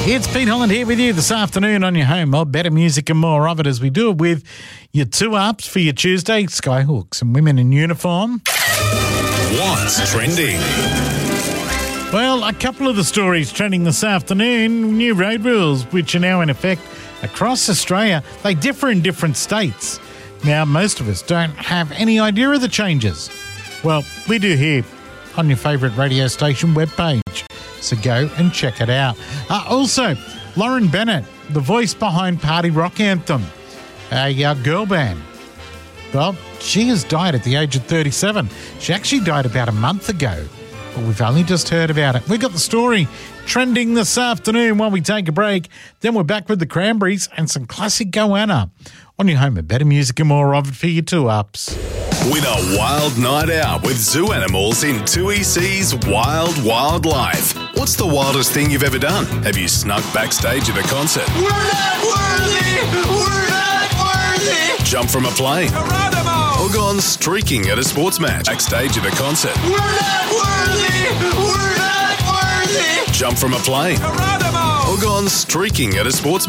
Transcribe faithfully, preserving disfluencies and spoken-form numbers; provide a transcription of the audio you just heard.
It's Pete Holland here with you this afternoon on your home of better music and more of it as we do it with your two ups for your Tuesday, Skyhooks and Women in Uniform. What's trending? Well, a couple of the stories trending this afternoon, new road rules which are now in effect across Australia. They differ in different states. Now, most of us don't have any idea of the changes. Well, we do here on your favourite radio station webpage. So go and check it out. Uh, also, Lauren Bennett, the voice behind Party Rock Anthem, a uh, girl band. Well, she has died at the age of thirty-seven. She actually died about a month ago, but we've only just heard about it. We got the story trending this afternoon while we take a break. Then we're back with the Cranberries and some classic Goanna on your home of better music and more of it for your two ups. Win a wild night out with zoo animals in two E C's Wild Wildlife. What's the wildest thing you've ever done? Have you snuck backstage at a concert? We're not worthy! We're not worthy! Jumped from a plane? Geronimo! Or gone streaking at a sports match? Backstage at a concert? We're not worthy! We're not worthy! Jumped from a plane? Geronimo! Or gone streaking at a sports